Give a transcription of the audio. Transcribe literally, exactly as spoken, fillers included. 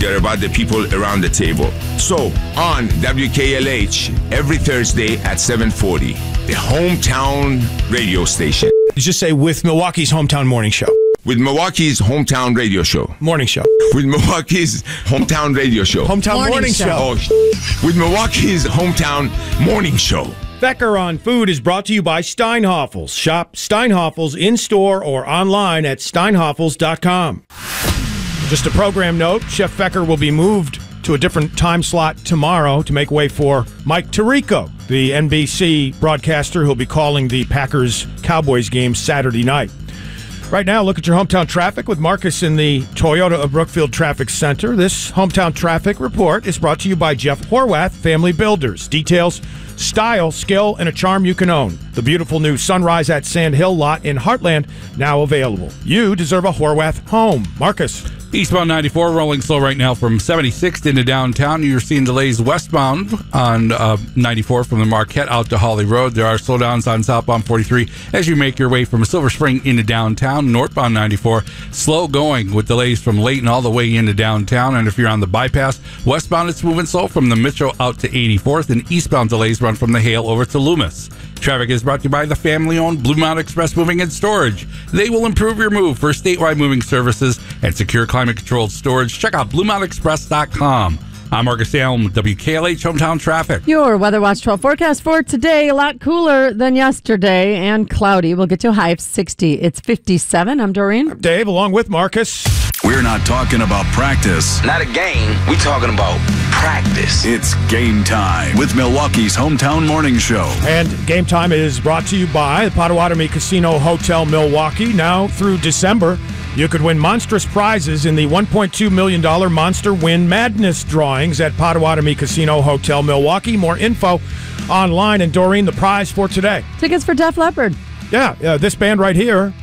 They're about the people around the table. So, on W K L H, every Thursday at seven forty, the hometown radio station. Just say with Milwaukee's hometown morning show. With Milwaukee's hometown radio show. Morning show. With Milwaukee's hometown radio show. Hometown morning, morning show. show. Oh, sh- with Milwaukee's hometown morning show. Fecker on Food is brought to you by Steinhoffels. Shop Steinhoffels in-store or online at steinhoffels dot com. Just a program note, Chef Fecker will be moved to a different time slot tomorrow to make way for Mike Tirico, the N B C broadcaster who'll be calling the Packers-Cowboys game Saturday night. Right now, look at your hometown traffic with Marcus in the Toyota of Brookfield Traffic Center. This hometown traffic report is brought to you by Jeff Horwath, Family Builders. Details, style, skill, and a charm you can own. The beautiful new Sunrise at Sand Hill lot in Heartland, now available. You deserve a Horwath home. Marcus. Eastbound ninety-four rolling slow right now from seventy-sixth into downtown. You're seeing delays westbound on uh, ninety-four from the Marquette out to Holly Road. There are slowdowns on southbound forty-three as you make your way from Silver Spring into downtown. Northbound ninety-four, slow going with delays from Layton all the way into downtown. And if you're on the bypass, westbound it's moving slow from the Mitchell out to eighty-fourth, and eastbound delays run from the Hale over to Loomis. Traffic is brought to you by the family-owned Blue Mountain Express Moving and Storage. They will improve your move for statewide moving services and secure climate-controlled storage. Check out blue mountain express dot com. I'm Marcus Allen with W K L H Hometown Traffic. Your Weather Watch twelve forecast for today, a lot cooler than yesterday and cloudy. We'll get to a high of sixty. It's fifty-seven. I'm Doreen. I'm Dave, along with Marcus. We're not talking about practice. Not a game. We're talking about practice. It's game time with Milwaukee's hometown morning show. And game time is brought to you by the Potawatomi Casino Hotel Milwaukee. Now through December, you could win monstrous prizes in the one point two million dollars Monster Win Madness drawings at Potawatomi Casino Hotel Milwaukee. More info online. And Doreen, the prize for today. Tickets for Def Leppard. Yeah, uh, this band right here